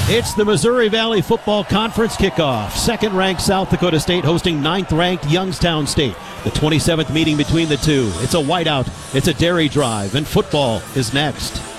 It's the Missouri Valley Football Conference kickoff. Second-ranked South Dakota State hosting ninth-ranked Youngstown State. The 27th meeting between the two. It's a whiteout, it's a dairy drive, and football is next.